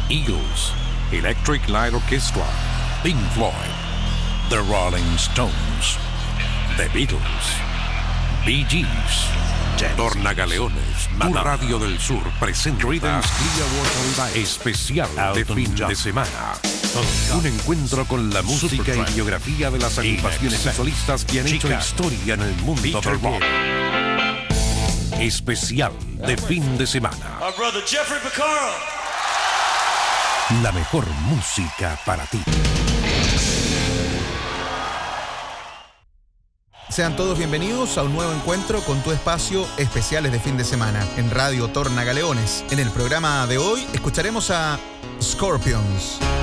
Eagles, Electric Light Orchestra, Pink Floyd, The Rolling Stones, The Beatles, Bee Gees, Tornagaleones, tu Radio del Sur presenta Creedence Clearwater especial de fin de semana. Un encuentro con la música y biografía de las agrupaciones y solistas que han hecho historia en el mundo del rock. Especial de fin de semana. La mejor música para ti. Sean todos bienvenidos a un nuevo encuentro con tu espacio Especiales de fin de semana en Radio Tornagaleones. En el programa de hoy escucharemos a Scorpions.